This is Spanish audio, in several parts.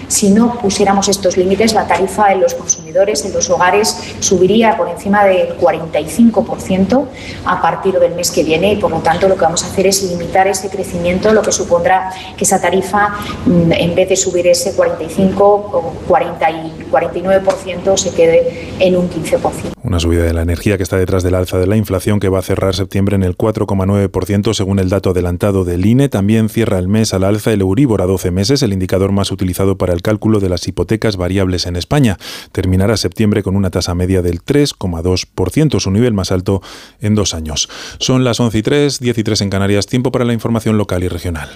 Si no pusiéramos estos límites, la tarifa en los consumidores, en los hogares, subiría por encima del 45% a partir del mes que viene y, por lo tanto, lo que vamos a hacer es limitar ese crecimiento, lo que supondrá que esa tarifa, en vez de subir ese 45 o 40 y 49%, se quede en un 15%. Una subida de la energía que está detrás del alza de la inflación, que va a cerrar septiembre en el 4,9% según el dato adelantado del INE. También cierra el mes al alza el Euríbor a 12 meses, el indicador más utilizado para el cálculo de las hipotecas variables en España. Terminará septiembre con una tasa media del 3,2%, su nivel más alto en 2 años. Son las 11:03, 10:03 en Canarias. Tiempo para la información local y regional.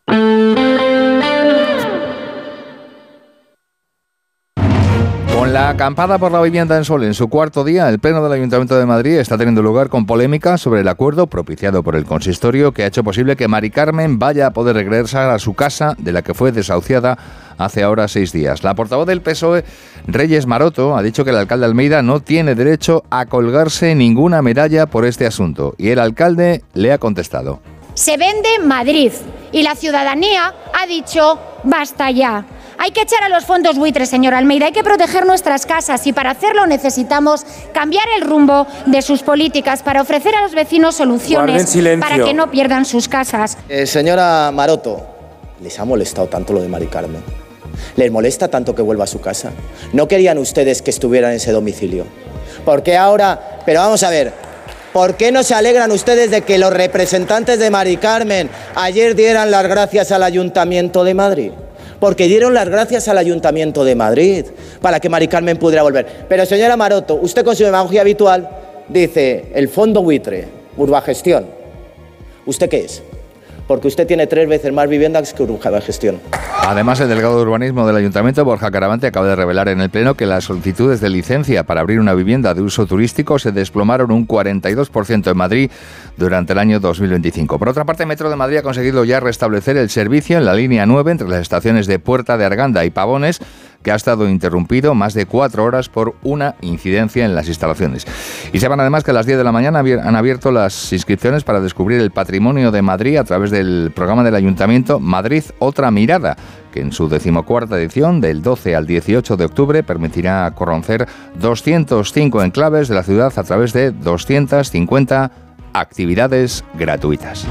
Con la acampada por la vivienda en Sol en su cuarto día, el Pleno del Ayuntamiento de Madrid está teniendo lugar con polémica sobre el acuerdo propiciado por el consistorio que ha hecho posible que Mari Carmen vaya a poder regresar a su casa de la que fue desahuciada hace ahora 6 días. La portavoz del PSOE, Reyes Maroto, ha dicho que el alcalde Almeida no tiene derecho a colgarse ninguna medalla por este asunto. Y el alcalde le ha contestado. Se vende Madrid y la ciudadanía ha dicho basta ya. Hay que echar a los fondos buitres, señor Almeida, hay que proteger nuestras casas y para hacerlo necesitamos cambiar el rumbo de sus políticas para ofrecer a los vecinos soluciones para que no pierdan sus casas. Señora Maroto, ¿les ha molestado tanto lo de Mari Carmen? ¿Les molesta tanto que vuelva a su casa? ¿No querían ustedes que estuviera en ese domicilio? ¿Por qué ahora? Pero vamos a ver, ¿por qué no se alegran ustedes de que los representantes de Mari Carmen ayer dieran las gracias al Ayuntamiento de Madrid? Porque dieron las gracias al Ayuntamiento de Madrid para que Mari Carmen pudiera volver. Pero señora Maroto, usted con su demagogia habitual dice el fondo buitre, Urbagestión. ¿Usted qué es? Porque usted tiene 3 veces más viviendas que Urbagestión. Además, el delegado de urbanismo del Ayuntamiento, Borja Caravante, acaba de revelar en el Pleno que las solicitudes de licencia para abrir una vivienda de uso turístico se desplomaron un 42% en Madrid durante el año 2025. Por otra parte, Metro de Madrid ha conseguido ya restablecer el servicio en la línea 9 entre las estaciones de Puerta de Arganda y Pavones, que ha estado interrumpido más de 4 horas por una incidencia en las instalaciones. Y sepan además que a las 10 de la mañana han abierto las inscripciones para descubrir el patrimonio de Madrid a través del programa del Ayuntamiento Madrid Otra Mirada, que en su 14ª edición, del 12 al 18 de octubre, permitirá conocer 205 enclaves de la ciudad a través de 250 actividades gratuitas.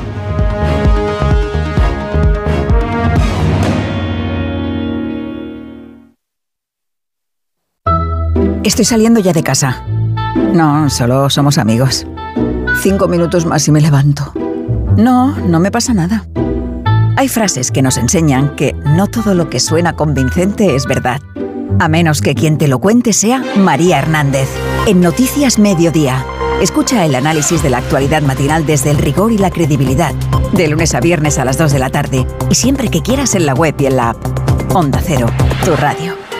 Estoy saliendo ya de casa. No, solo somos amigos. 5 minutos más y me levanto. No me pasa nada. Hay frases que nos enseñan que no todo lo que suena convincente es verdad. A menos que quien te lo cuente sea María Hernández. En Noticias Mediodía. Escucha el análisis de la actualidad matinal desde el rigor y la credibilidad. De lunes a viernes a las 2 de la tarde. Y siempre que quieras en la web y en la app. Onda Cero, tu radio.